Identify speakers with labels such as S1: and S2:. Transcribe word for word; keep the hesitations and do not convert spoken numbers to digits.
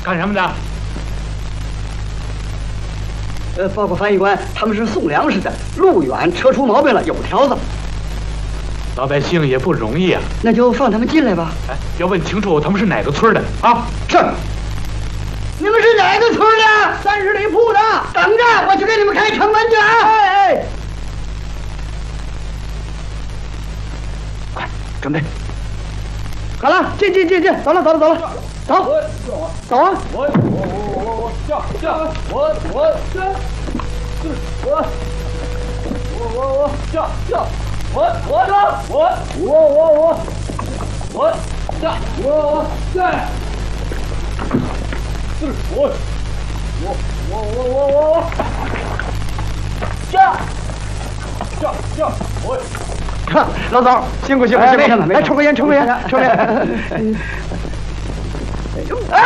S1: 干什么的？
S2: 呃，报告翻译官，他们是送粮食的，路远车出毛病了，有条子。
S1: 老百姓也不容易啊。
S2: 那就放他们进来吧。
S1: 哎，要问清楚他们是哪个村的啊？
S2: 是。你们是哪个村的？三十里铺的。等着，我去给你们开城门去啊！哎哎。快，准备。好了，进进进进，走了走了走了，走，走啊！
S3: 我我我我我下下我我下，我我我我下下，我我下我我我我我下我我下，是我我我我我我下下下我。
S2: 老总，辛苦辛苦辛苦！
S3: 没什么，
S2: 来抽根烟，抽根烟，抽根烟。哎，